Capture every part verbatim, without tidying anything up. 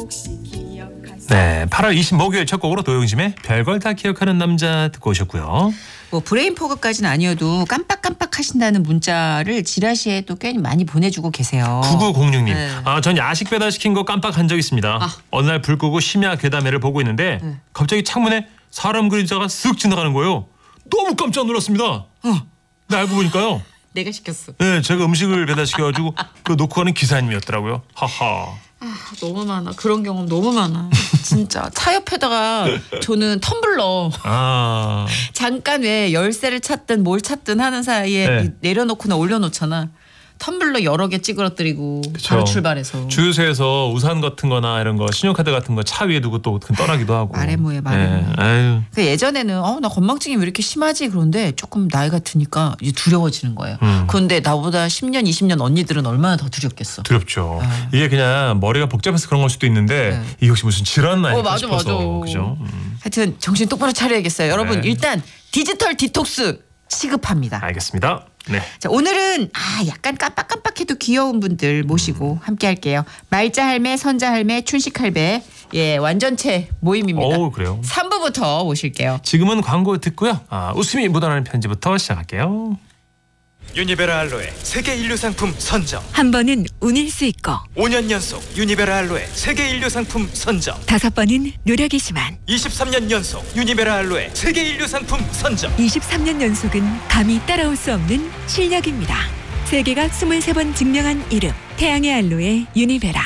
네, 팔월 이십 목요일 첫 곡으로 도영심의 별걸 다 기억하는 남자 듣고 오셨고요. 뭐 브레인 포그까지는 아니어도 깜빡깜빡 하신다는 문자를 지라시에 또 꽤 많이 보내주고 계세요. 구구공육 님. 네. 아, 전 야식 배달시킨 거 깜빡한 적 있습니다. 아. 어느 날 불 끄고 심야 괴담회를 보고 있는데 네. 갑자기 창문에 사람 그림자가 쓱 지나가는 거예요. 너무 깜짝 놀랐습니다. 어. 네, 알고 보니까요. 내가 시켰어. 네, 제가 음식을 배달시켜가지고 그 놓고 가는 기사님이었더라고요. 하하. 아, 너무 많아. 그런 경험 너무 많아. 진짜 차 옆에다가 저는 텀블러 아, 잠깐 왜 열쇠를 찾든 뭘 찾든 하는 사이에 네. 이 내려놓거나 올려놓잖아. 텀블러 여러 개 찌그러뜨리고 그쵸. 바로 출발해서. 주유소에서 우산 같은 거나 이런 거 신용카드 같은 거 차 위에 두고 또 떠나기도 하고. 말해 뭐해, 말해 네, 뭐해. 아유. 그 예전에는 어, 나 건망증이 왜 이렇게 심하지 그런데 조금 나이가 드니까 이제 두려워지는 거예요. 음. 그런데 나보다 십 년 이십 년 언니들은 얼마나 더 두렵겠어. 두렵죠. 아. 이게 그냥 머리가 복잡해서 그런 걸 수도 있는데 네. 이게 혹시 무슨 질환 아닐까 어, 맞아, 싶어서. 맞아. 그죠? 음, 하여튼 정신 똑바로 차려야겠어요. 여러분 네. 일단 디지털 디톡스 시급합니다. 알겠습니다. 네. 자, 오늘은 아 약간 깜빡깜빡해도 귀여운 분들 모시고 함께 할게요. 말자 할매, 선자 할매, 춘식 할매 예 완전체 모임입니다. 오, 그래요. 삼 부부터 모실게요. 지금은 광고 듣고요. 아, 웃음이 묻어나는 편지부터 시작할게요. 유니베라 알로에 세계 인류 상품 선정. 한 번은 운일 수 있고 오 년 연속 유니베라 알로에 세계 인류 상품 선정. 다섯 번은 노력이지만 이십삼 년 연속 유니베라 알로에 세계 인류 상품 선정. 이십삼 년 연속은 감히 따라올 수 없는 실력입니다. 세계가 스물세 번 증명한 이름 태양의 알로에 유니베라.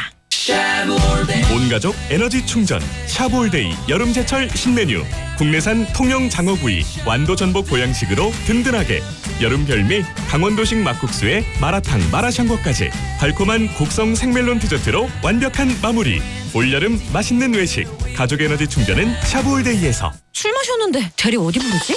온가족 에너지 충전 샤볼데이 여름제철 신메뉴 국내산 통영 장어구이 완도 전복 보양식으로 든든하게 여름 별미 강원도식 막국수에 마라탕 마라샹궈까지 달콤한 곡성 생멜론 디저트로 완벽한 마무리 올여름 맛있는 외식 가족 에너지 충전은 샤볼데이에서. 술 마셨는데 대리 어디 부르지?